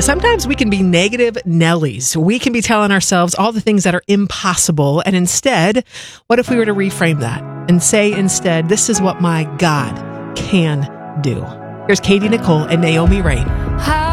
sometimes we can be negative Nellies. We can be telling ourselves all the things that are impossible. And instead, what if we were to reframe that and say instead, this is what my God can do? Here's Katie Nicole and Naomi Rain.